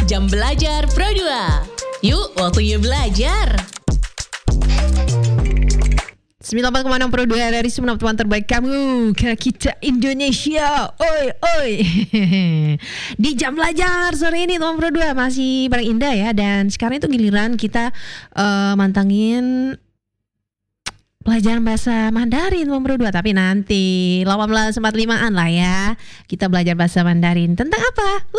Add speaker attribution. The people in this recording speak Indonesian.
Speaker 1: Jam Belajar Pro 2. Yuk, waktunya belajar.
Speaker 2: 94,6 Pro 2 dari semua teman terbaik kamu, kita Indonesia. Oi, oi. Di jam belajar sore ini teman Pro 2 masih paling indah ya. Dan sekarang itu giliran kita mantangin pelajaran bahasa Mandarin teman Pro 2. Tapi nanti 18.45-an lah ya, kita belajar bahasa Mandarin. Tentang apa?